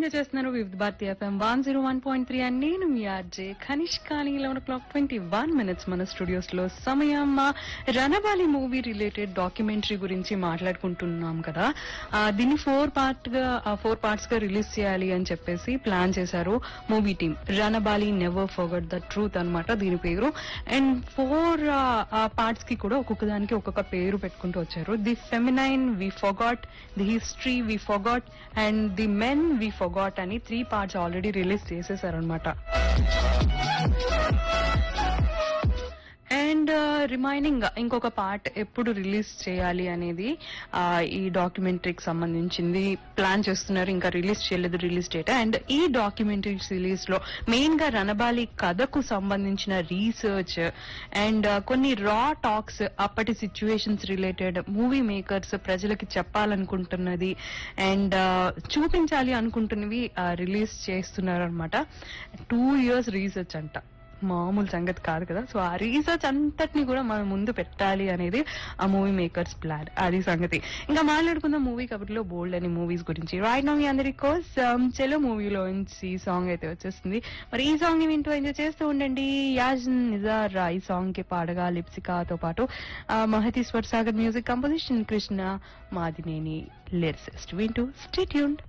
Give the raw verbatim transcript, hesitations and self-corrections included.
Enjoy చేస్తున్నారు వివిధ Bharati FM one zero one point three and నేను మీ ఆర్జే ఖనిష్ ఖాళీ లెవెన్ ఓ క్లాక్ ట్వంటీ వన్ మినిట్స్ మన స్టూడియోస్ లో సమయం రణబాలి మూవీ రిలేటెడ్ డాక్యుమెంటరీ గురించి మాట్లాడుకుంటున్నాం కదా. ఆ, దీన్ని ఫోర్ పార్ట్ గా ఫోర్ పార్ట్స్ గా రిలీజ్ చేయాలి అని చెప్పేసి ప్లాన్ చేశారు movie team. Ranabaali never forget the truth అన్నమాట దీని పేరు. అండ్ ఫోర్ పార్ట్స్ కి కూడా ఒక్కొక్క దానికి ఒక్కొక్క పేరు పెట్టుకుంటూ వచ్చారు. The feminine we forgot, the history we forgot and the men we forgot అని three parts already release చేసేసారనమాట. And remaining ఇంకొక పార్ట్ ఎప్పుడు రిలీజ్ చేయాలి అనేది ఈ డాక్యుమెంటరీకి సంబంధించింది ప్లాన్ చేస్తున్నారు. ఇంకా రిలీజ్ చేయలేదు రిలీజ్ డేట్. అండ్ ఈ డాక్యుమెంటరీ సిరీస్ లో మెయిన్ గా రణబాలి కథకు సంబంధించిన రీసెర్చ్ అండ్ కొన్ని రా టాక్స్, అప్పటి సిచ్యువేషన్స్ రిలేటెడ్, మూవీ మేకర్స్ ప్రజలకి చెప్పాలనుకుంటున్నది అండ్ చూపించాలి అనుకుంటున్నవి రిలీజ్ చేస్తున్నారు అనమాట. టూ ఇయర్స్ రీసెర్చ్ అంట, మామూలు సంగతి కాదు కదా. సో ఆ రీసెర్చ్ అంతటిని కూడా మనం ముందు పెట్టాలి అనేది ఆ మూవీ మేకర్స్ ప్లాన్. అది సంగతి. ఇంకా మాట్లాడుకుందాం మూవీ కబుర్లో బోల్డ్ అని మూవీస్ గురించి. రైట్ నౌ మీ అందరి కోసం చెలో మూవీలో ఈ సాంగ్ అయితే వచ్చేస్తుంది. మరి ఈ సాంగ్ ని వింటూ ఎంజాయ్ చేస్తూ ఉండండి. యాజన్ నిజార్ ఈ సాంగ్ కి పాడగా లిప్సికాతో పాటు మహతీశ్వర్ Sagar music composition, Krishna Madineni lyricist. వింటూ స్టే ట్యూన్డ్.